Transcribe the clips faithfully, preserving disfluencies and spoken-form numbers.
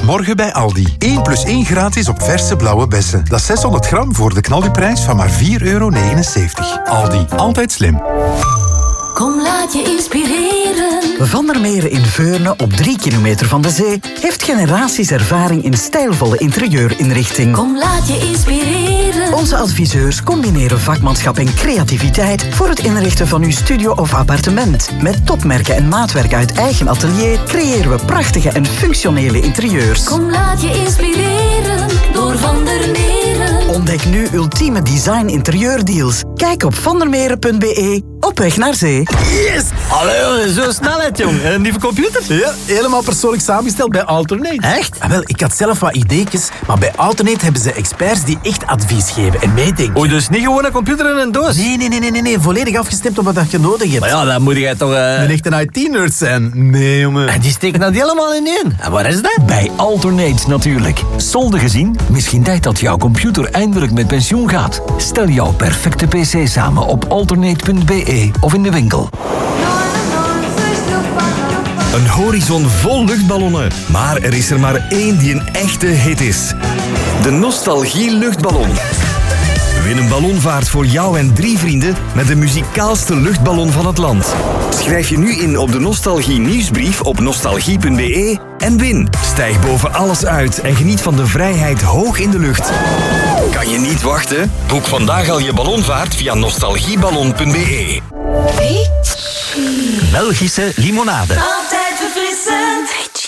Vanaf morgen bij Aldi. één plus één gratis op verse blauwe bessen. Dat is zeshonderd gram voor de knaldiprijs van maar vier euro negenenzeventig. Aldi, altijd slim. Kom, laat je inspireren. Van der Meren in Veurne, op drie kilometer van de zee, heeft generaties ervaring in stijlvolle interieurinrichting. Kom, laat je inspireren. Onze adviseurs combineren vakmanschap en creativiteit voor het inrichten van uw studio of appartement. Met topmerken en maatwerk uit eigen atelier creëren we prachtige en functionele interieurs. Kom, laat je inspireren door Van der Meren. Ontdek nu ultieme design interieurdeals. Kijk op vandermeren punt be. Op weg naar zee. Yes! Allee, jongen, zo snelheid, jong. Een nieuwe computer? Ja, helemaal persoonlijk samengesteld bij Alternate. Echt? Ah, wel, ik had zelf wat ideetjes, maar bij Alternate hebben ze experts die echt advies geven en meedenken. Oei, dus niet gewoon een computer in een doos? Nee, nee, nee, nee, nee, volledig afgestemd op wat je nodig hebt. Maar ja, dan moet jij toch... Uh... Een echte I T-nerd zijn. Nee, jongen. En die steken dat helemaal in één. En waar is dat? Bij Alternate natuurlijk. Solde gezien? Misschien tijd dat jouw computer eindelijk met pensioen gaat. Stel jouw perfecte pc samen op alternate punt be of in de winkel. Een horizon vol luchtballonnen. Maar er is er maar één die een echte hit is. De Nostalgie luchtballon. Win een ballonvaart voor jou en drie vrienden met de muzikaalste luchtballon van het land. Schrijf je nu in op de Nostalgie nieuwsbrief op nostalgie punt be en win. Stijg boven alles uit en geniet van de vrijheid hoog in de lucht. Kan je niet wachten? Boek vandaag al je ballonvaart via nostalgieballon punt be. Belgische limonade. Altijd verfrissend.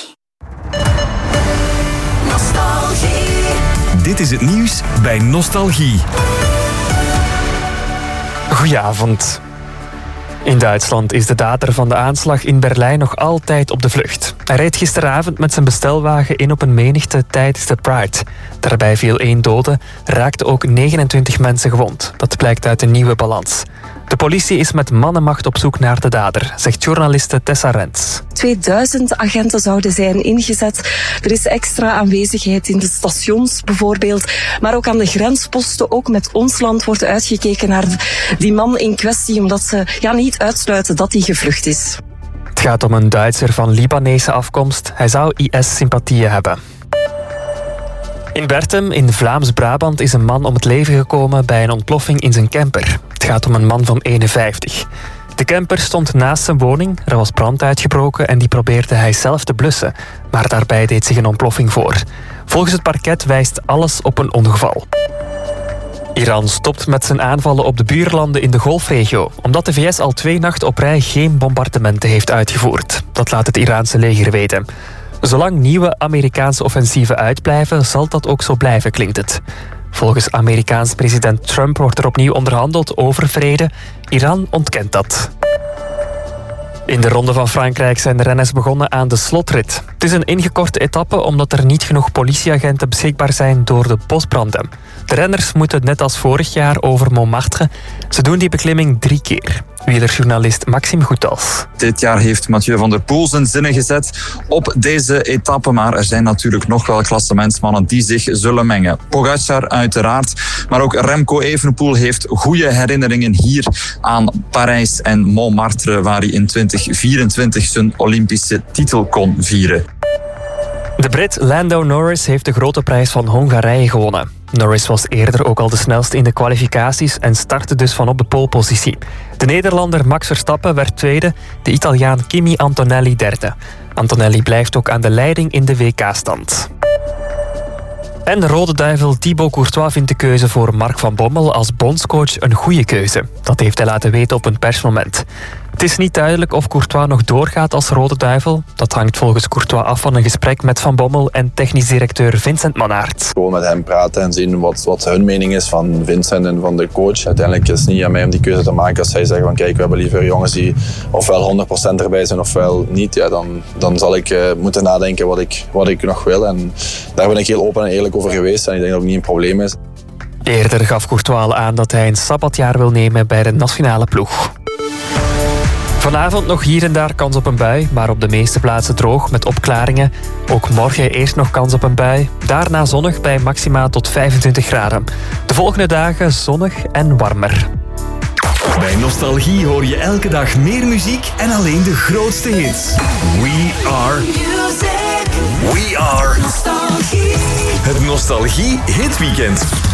Nostalgie. Dit is het nieuws bij Nostalgie. Goedenavond. In Duitsland is de dader van de aanslag in Berlijn nog altijd op de vlucht. Hij reed gisteravond met zijn bestelwagen in op een menigte tijdens de Pride. Daarbij viel één dode, raakten ook negenentwintig mensen gewond. Dat blijkt uit een nieuwe balans. De politie is met mannenmacht op zoek naar de dader, zegt journaliste Tessa Rens. tweeduizend agenten zouden zijn ingezet. Er is extra aanwezigheid in de stations bijvoorbeeld, maar ook aan de grensposten. Ook met ons land wordt uitgekeken naar die man in kwestie, omdat ze ja, niet uitsluiten dat hij gevlucht is. Het gaat om een Duitser van Libanese afkomst. Hij zou I S-sympathieën hebben. In Bertem, in Vlaams-Brabant, is een man om het leven gekomen bij een ontploffing in zijn camper. Het gaat om een man van eenenvijftig. De camper stond naast zijn woning, er was brand uitgebroken en die probeerde hij zelf te blussen. Maar daarbij deed zich een ontploffing voor. Volgens het parket wijst alles op een ongeval. Iran stopt met zijn aanvallen op de buurlanden in de Golfregio, omdat de V S al twee nachten op rij geen bombardementen heeft uitgevoerd. Dat laat het Iraanse leger weten. Zolang nieuwe Amerikaanse offensieven uitblijven, zal dat ook zo blijven, klinkt het. Volgens Amerikaans president Trump wordt er opnieuw onderhandeld over vrede. Iran ontkent dat. In de Ronde van Frankrijk zijn de renners begonnen aan de slotrit. Het is een ingekorte etappe omdat er niet genoeg politieagenten beschikbaar zijn door de bosbranden. De renners moeten net als vorig jaar over Montmartre. Ze doen die beklimming drie keer. Wielerjournalist Maxime Goethals. Dit jaar heeft Mathieu van der Poel zijn zinnen gezet op deze etappe, maar er zijn natuurlijk nog wel klassementsmannen die zich zullen mengen. Pogacar uiteraard, maar ook Remco Evenepoel heeft goede herinneringen hier aan Parijs en Montmartre, waar hij in twintig vierentwintig zijn Olympische titel kon vieren. De Brit Lando Norris heeft de grote prijs van Hongarije gewonnen. Norris was eerder ook al de snelste in de kwalificaties en startte dus van op de polepositie. De Nederlander Max Verstappen werd tweede, de Italiaan Kimi Antonelli derde. Antonelli blijft ook aan de leiding in de W K-stand. En de Rode Duivel Thibaut Courtois vindt de keuze voor Mark van Bommel als bondscoach een goede keuze. Dat heeft hij laten weten op een persmoment. Het is niet duidelijk of Courtois nog doorgaat als Rode Duivel. Dat hangt volgens Courtois af van een gesprek met Van Bommel en technisch directeur Vincent Mannaert. Gewoon met hem praten en zien wat, wat hun mening is van Vincent en van de coach. Uiteindelijk is het niet aan mij om die keuze te maken. Als zij zeggen van kijk, we hebben liever jongens die ofwel honderd procent erbij zijn ofwel niet. Ja, dan, dan zal ik uh, moeten nadenken wat ik, wat ik nog wil. En daar ben ik heel open en eerlijk over geweest. En ik denk dat het niet een probleem is. Eerder gaf Courtois al aan dat hij een sabbatjaar wil nemen bij de nationale ploeg. Vanavond nog hier en daar kans op een bui, maar op de meeste plaatsen droog met opklaringen. Ook morgen eerst nog kans op een bui, daarna zonnig bij maxima tot vijfentwintig graden. De volgende dagen zonnig en warmer. Bij Nostalgie hoor je elke dag meer muziek en alleen de grootste hits. We are... Music. We are... Nostalgie Hitweekend.